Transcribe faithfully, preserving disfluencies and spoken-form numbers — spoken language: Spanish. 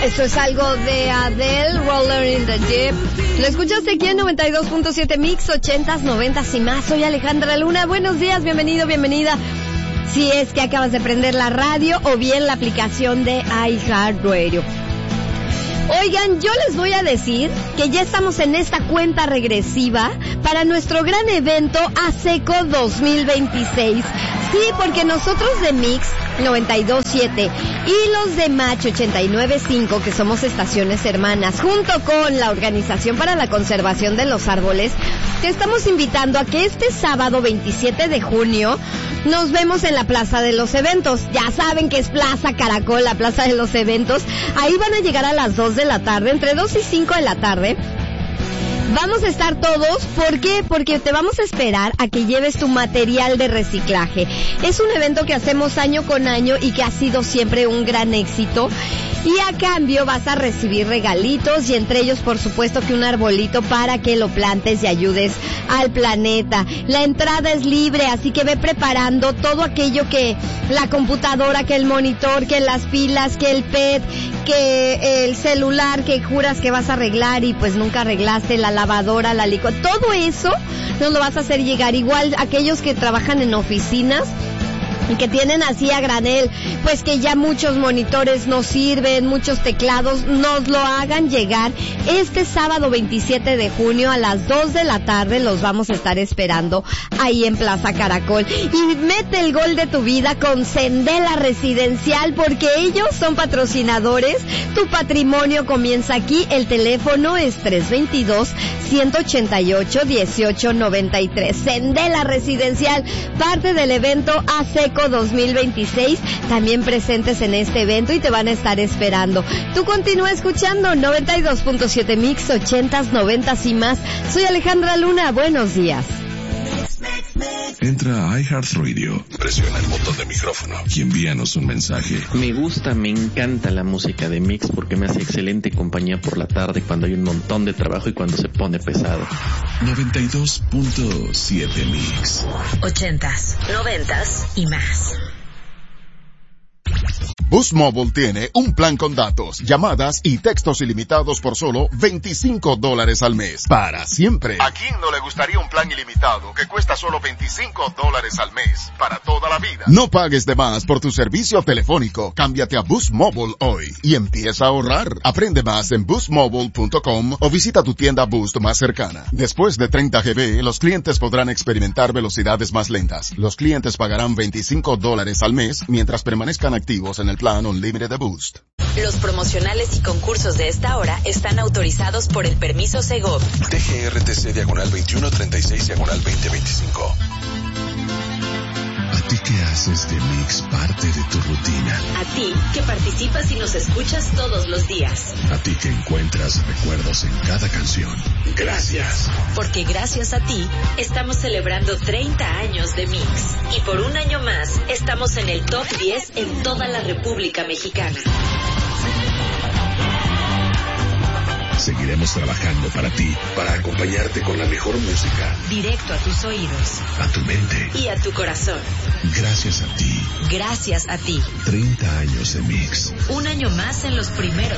Eso es algo de Adele, Roller in the Deep. Lo escuchaste aquí en noventa y dos punto siete Mix, ochentas, noventas y más. Soy Alejandra Luna. Buenos días, bienvenido, bienvenida. Si es que acabas de prender la radio o bien la aplicación de iHeartRadio. Oigan, yo les voy a decir que ya estamos en esta cuenta regresiva para nuestro gran evento ASECO dos mil veintiséis. Sí, porque nosotros de Mix noventa y dos punto siete y los de Match ochenta y nueve punto cinco, que somos estaciones hermanas, junto con la Organización para la Conservación de los Árboles, te estamos invitando a que este sábado veintisiete de junio nos vemos en la Plaza de los Eventos. Ya saben que es Plaza Caracol, la Plaza de los Eventos. Ahí van a llegar a las dos de la tarde, entre dos y cinco de la tarde. Vamos a estar todos, ¿por qué? Porque te vamos a esperar a que lleves tu material de reciclaje. Es un evento que hacemos año con año y que ha sido siempre un gran éxito. Y a cambio vas a recibir regalitos y entre ellos, por supuesto, que un arbolito para que lo plantes y ayudes al planeta. La entrada es libre, así que ve preparando todo aquello que la computadora, que el monitor, que las pilas, que el P E T, que el celular que juras que vas a arreglar y pues nunca arreglaste, la lavadora, la licuadora, todo eso nos lo vas a hacer llegar. Igual aquellos que trabajan en oficinas y que tienen así a granel, pues que ya muchos monitores no sirven, muchos teclados, nos lo hagan llegar. Este sábado veintisiete de junio a las dos de la tarde los vamos a estar esperando ahí en Plaza Caracol. Y mete el gol de tu vida con Sendela Residencial, porque ellos son patrocinadores. Tu patrimonio comienza aquí. El teléfono es tres dos dos, uno ocho ocho, uno ocho nueve tres. Sendela Residencial, parte del evento ASECO dos mil veintiséis, también presentes en este evento y te van a estar esperando. Tú continúa escuchando noventa y dos punto siete Mix, ochentas, noventas y más. Soy Alejandra Luna, buenos días. Entra a iHeartRadio, presiona el botón de micrófono y envíanos un mensaje. Me gusta, me encanta la música de Mix porque me hace excelente compañía por la tarde cuando hay un montón de trabajo y cuando se pone pesado. noventa y dos punto siete Mix. Ochentas, noventas y más. Boost Mobile tiene un plan con datos, llamadas y textos ilimitados por solo veinticinco dólares al mes. Para siempre. ¿A quién no le gustaría un plan ilimitado que cuesta solo veinticinco dólares al mes? Para toda la vida. No pagues de más por tu servicio telefónico. Cámbiate a Boost Mobile hoy y empieza a ahorrar. Aprende más en boost mobile punto com o visita tu tienda Boost más cercana. Después de treinta gigabytes, los clientes podrán experimentar velocidades más lentas. Los clientes pagarán veinticinco dólares al mes mientras permanezcan activos en el plan Unlimited de Boost. Los promocionales y concursos de esta hora están autorizados por el permiso Segov. T G R T C diagonal veintiuno treinta y seis diagonal veinte veinticinco. ¿A ti que haces de Mix parte de tu rutina? A ti que participas y nos escuchas todos los días. A ti que encuentras recuerdos en cada canción. Gracias. Porque gracias a ti estamos celebrando treinta años de Mix. Y por un año más estamos en el top diez en toda la República Mexicana. Seguiremos trabajando para ti, para acompañarte con la mejor música. Directo a tus oídos. A tu mente. Y a tu corazón. Gracias a ti. Gracias a ti. treinta años de Mix. Un año más en los primeros